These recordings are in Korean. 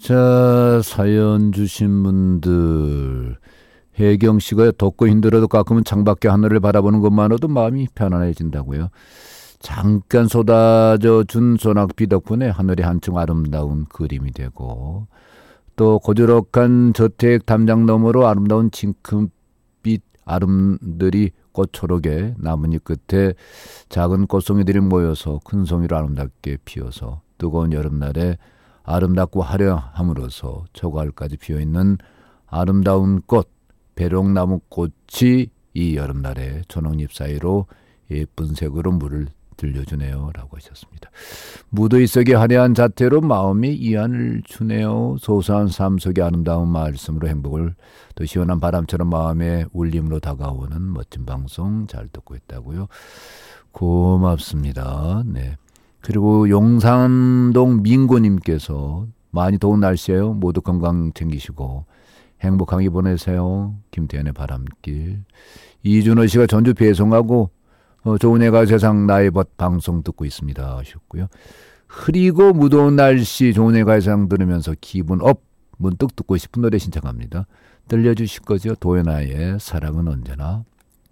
자, 사연 주신 분들. 혜경 씨가 덥고 힘들어도 가끔은 창밖에 하늘을 바라보는 것만으로도 마음이 편안해진다고요. 잠깐 쏟아져 준 소낙비 덕분에 하늘이 한층 아름다운 그림이 되고, 또 고즈넉한 저택 담장 너머로 아름다운 징크빛 아름들이 꽃초록에 나뭇잎 끝에 작은 꽃송이들이 모여서 큰 송이로 아름답게 피어서 뜨거운 여름날에 아름답고 화려함으로써 초가을까지 피어있는 아름다운 꽃, 배롱나무 꽃이 이 여름날에 초록잎 사이로 예쁜 색으로 물을 들려주네요 라고 하셨습니다. 무더위 속의 화려한 자태로 마음이 이안을 주네요. 소소한 삶 속의 아름다운 말씀으로 행복을, 또 시원한 바람처럼 마음의 울림으로 다가오는 멋진 방송 잘 듣고 있다고요. 고맙습니다. 네. 그리고 용산동 민고님께서 많이 더운 날씨에요. 모두 건강 챙기시고 행복하게 보내세요. 김태현의 바람길. 이준호 씨가 전주 배송하고 좋은 애가 세상 나의 벗 방송 듣고 있습니다 하셨고요. 흐리고 무더운 날씨 좋은 애가 세상 들으면서 기분 업, 문득 듣고 싶은 노래 신청합니다. 들려주실 거죠? 도연아의 사랑은 언제나.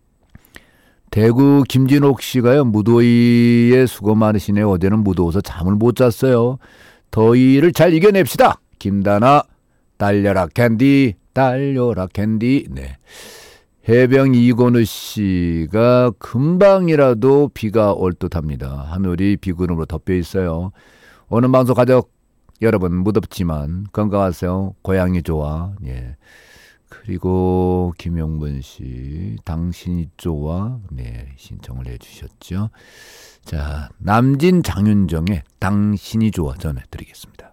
대구 김진옥 씨가요. 무더위에 수고 많으시네요. 어제는 무더워서 잠을 못 잤어요. 더위를 잘 이겨냅시다. 김다나 달려라 캔디, 달려라 캔디. 네. 해병 이건우 씨가 금방이라도 비가 올 듯합니다. 하늘이 비구름으로 덮여 있어요. 오늘 방송 가족 여러분 무덥지만 건강하세요. 고향이 좋아. 예. 그리고 김용문 씨 당신이 좋아. 네, 신청을 해주셨죠. 자, 남진 장윤정의 당신이 좋아 전해드리겠습니다.